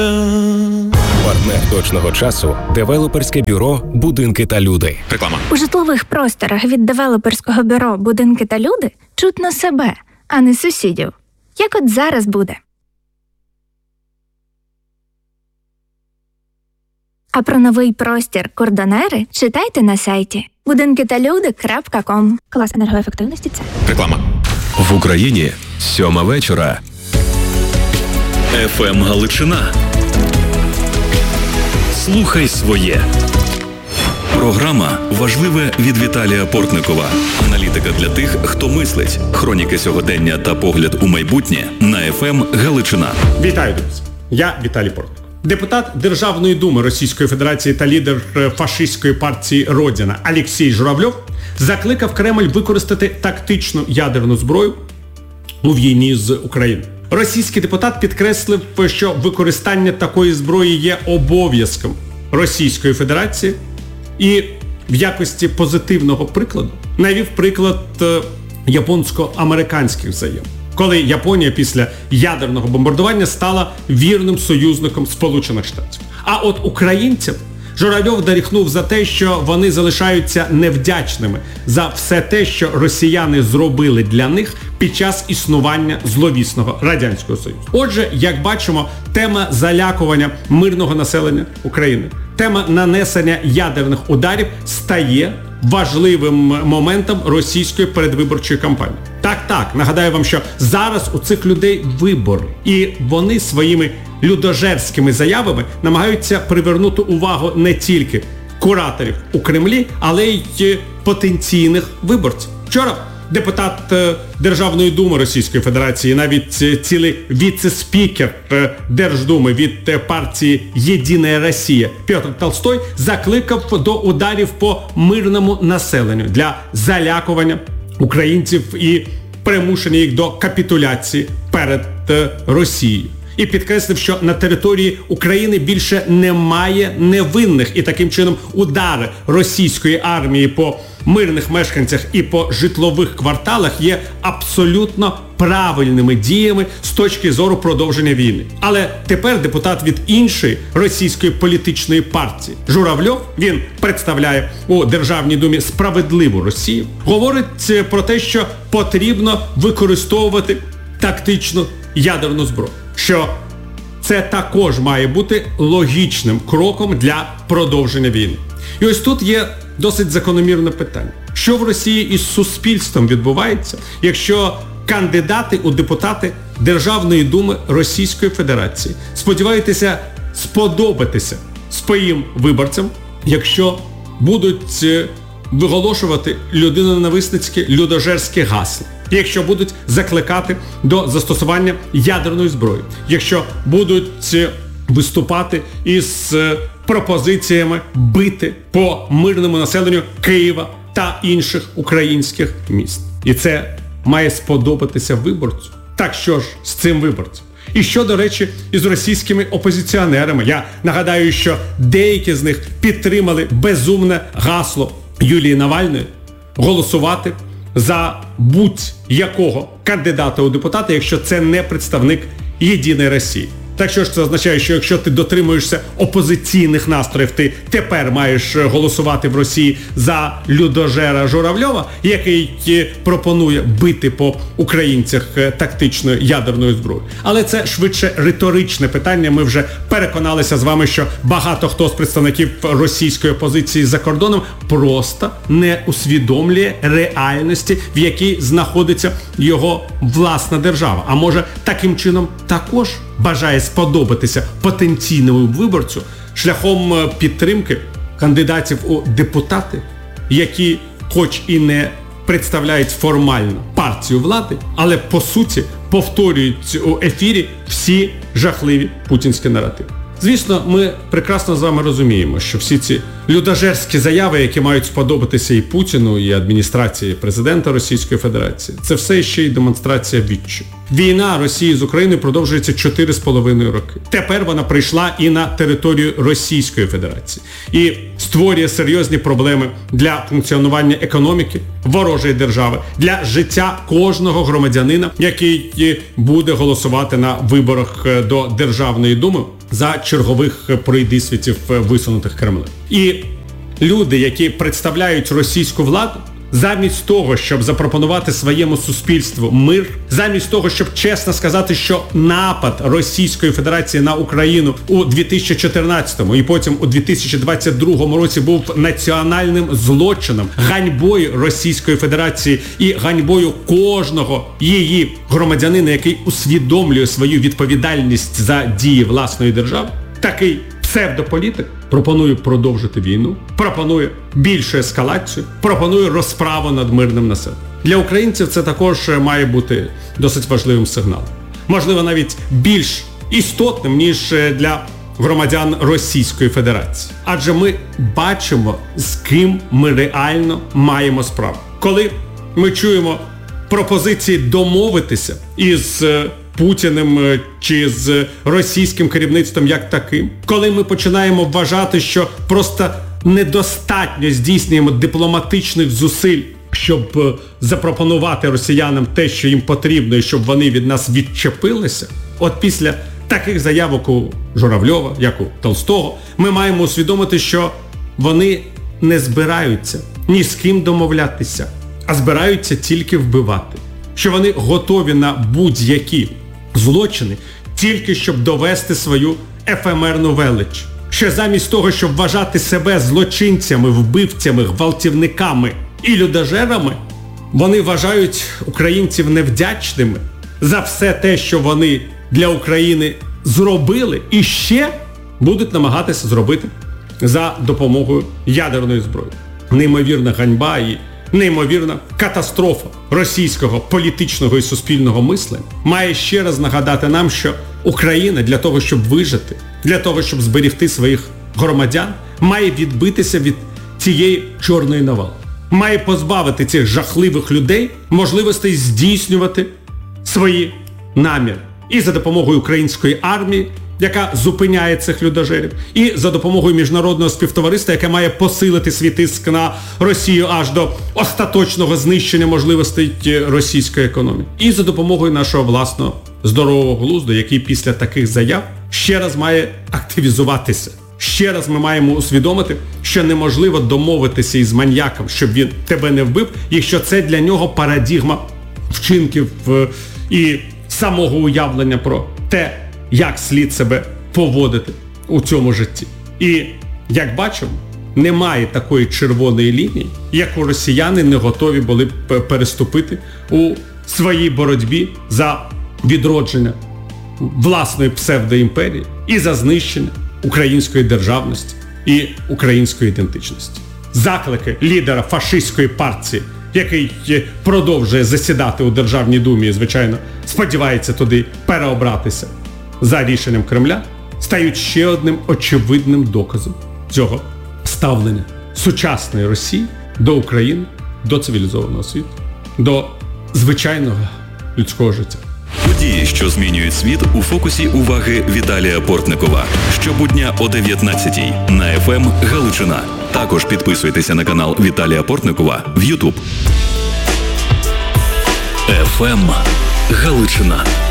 Партнер точного часу – девелоперське бюро «Будинки та люди». Реклама. У житлових просторах від девелоперського бюро «Будинки та люди» чутно себе, а не сусідів. Як от зараз буде. А про новий простір «Кордонери» читайте на сайті budinkitalude.com. Клас енергоефективності – це. Реклама. В Україні 7 вечора. ФМ Галичина. Слухай своє. Програма «Важливе» від Віталія Портникова. Аналітика для тих, хто мислить. Хроніки сьогодення та погляд у майбутнє на ФМ Галичина. Вітаю, друзі. Я Віталій Портников. Депутат Державної думи Російської Федерації та лідер фашистської партії «Родина» Олексій Журавльов закликав Кремль використати тактичну ядерну зброю у війні з Україною. Російський депутат підкреслив, що використання такої зброї є обов'язком Російської Федерації і в якості позитивного прикладу навів приклад японсько-американських взаємин, коли Японія після ядерного бомбардування стала вірним союзником Сполучених Штатів. А от українцям Журавльов дорікнув за те, що вони залишаються невдячними за все те, що росіяни зробили для них під час існування зловісного Радянського Союзу. Отже, як бачимо, тема залякування мирного населення України, тема нанесення ядерних ударів стає важливим моментом російської передвиборчої кампанії. Так, нагадаю вам, що зараз у цих людей вибори, і вони своїми людожерськими заявами намагаються привернути увагу не тільки кураторів у Кремлі, але й потенційних виборців. Вчора депутат Державної думи Російської Федерації, навіть цілий віце-спікер Держдуми від партії «Єдина Росія» Петр Толстой закликав до ударів по мирному населенню для залякування українців і примушення їх до капітуляції перед Росією. І підкреслив, що на території України більше немає невинних, і таким чином удари російської армії по мирних мешканцях і по житлових кварталах є абсолютно правильними діями з точки зору продовження війни. Але тепер депутат від іншої російської політичної партії Журавльов, він представляє у Державній думі «Справедливу Росію», говорить про те, що потрібно використовувати тактичну ядерну зброю. Що це також має бути логічним кроком для продовження війни. І ось тут є досить закономірне питання. Що в Росії із суспільством відбувається, якщо кандидати у депутати Державної думи Російської Федерації сподіваються сподобатися своїм виборцям, якщо будуть виголошувати людиноненависницькі, людожерські гасла, якщо будуть закликати до застосування ядерної зброї, якщо будуть виступати із пропозиціями бити по мирному населенню Києва та інших українських міст. І це має сподобатися виборцю. Так що ж з цим виборцем? І що, до речі, із російськими опозиціонерами? Я нагадаю, що деякі з них підтримали безумне гасло Юлії Навальної голосувати за будь-якого кандидата у депутати, якщо це не представник Єдиної Росії. Так що ж це означає, що якщо ти дотримуєшся опозиційних настроїв, ти тепер маєш голосувати в Росії за людожера Журавльова, який пропонує бити по українцях тактичною ядерною зброєю. Але це швидше риторичне питання. Ми вже переконалися з вами, що багато хто з представників російської опозиції за кордоном просто не усвідомлює реальності, в якій знаходиться його власна держава. А може, таким чином також бажає сподобатися потенційному виборцю шляхом підтримки кандидатів у депутати, які хоч і не представляють формально партію влади, але по суті повторюють у ефірі всі жахливі путінські наративи. Звісно, ми прекрасно з вами розуміємо, що всі ці людожерські заяви, які мають сподобатися і Путіну, і адміністрації президента Російської Федерації, це все ще й демонстрація відчаю. Війна Росії з Україною продовжується 4,5 роки. Тепер вона прийшла і на територію Російської Федерації. І створює серйозні проблеми для функціонування економіки ворожої держави, для життя кожного громадянина, який буде голосувати на виборах до Державної думи за чергових пройдисвітів, висунутих Кремлем. І люди, які представляють російську владу, замість того, щоб запропонувати своєму суспільству мир, замість того, щоб чесно сказати, що напад Російської Федерації на Україну у 2014 і потім у 2022 році був національним злочином, ганьбою Російської Федерації і ганьбою кожного її громадянина, який усвідомлює свою відповідальність за дії власної держави, такий псевдополітик пропонує продовжити війну, пропонує більшу ескалацію, пропонує розправу над мирним населенням. Для українців це також має бути досить важливим сигналом. Можливо, навіть більш істотним, ніж для громадян Російської Федерації. Адже ми бачимо, з ким ми реально маємо справу. Коли ми чуємо пропозиції домовитися із Путіним чи з російським керівництвом як таким, коли ми починаємо вважати, що просто недостатньо здійснюємо дипломатичних зусиль, щоб запропонувати росіянам те, що їм потрібно, і щоб вони від нас відчепилися, от після таких заявок у Журавльова, як у Толстого, ми маємо усвідомити, що вони не збираються ні з ким домовлятися, а збираються тільки вбивати. Що вони готові на будь-які злочини, тільки щоб довести свою ефемерну велич. Що замість того, щоб вважати себе злочинцями, вбивцями, гвалтівниками і людожерами, вони вважають українців невдячними за все те, що вони для України зробили, і ще будуть намагатися зробити за допомогою ядерної зброї. Неймовірна ганьба і неймовірна катастрофа російського політичного і суспільного мислення має ще раз нагадати нам, що Україна для того, щоб вижити, для того, щоб зберегти своїх громадян, має відбитися від цієї чорної навали. Має позбавити цих жахливих людей можливостей здійснювати свої наміри. І за допомогою української армії, яка зупиняє цих людожерів, і за допомогою міжнародного співтовариства, яке має посилити свій тиск на Росію аж до остаточного знищення можливостей російської економіки. І за допомогою нашого власного здорового глузду, який після таких заяв ще раз має активізуватися. Ще раз ми маємо усвідомити, що неможливо домовитися із маньяком, щоб він тебе не вбив, якщо це для нього парадигма вчинків і самого уявлення про те, як слід себе поводити у цьому житті. І, як бачимо, немає такої червоної лінії, яку росіяни не готові були б переступити у своїй боротьбі за відродження власної псевдоімперії і за знищення української державності і української ідентичності. Заклики лідера фашистської партії, який продовжує засідати у Державній Думі і, звичайно, сподівається туди переобратися за рішенням Кремля, стають ще одним очевидним доказом цього ставлення сучасної Росії до України, до цивілізованого світу, до звичайного людського життя. Події, що змінюють світ, у фокусі уваги Віталія Портникова. Щобудня о 19-й на ФМ Галичина. Також підписуйтеся на канал Віталія Портникова в YouTube. ФМ Галичина.